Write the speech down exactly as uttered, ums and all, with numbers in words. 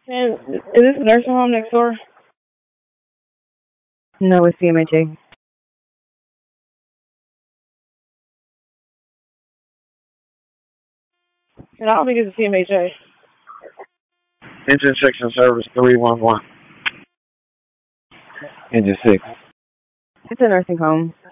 And is this a nursing home next door? No, it's C M H A. And I don't think it's a C M H A. Engine section service three one one. Engine six. It's a nursing home.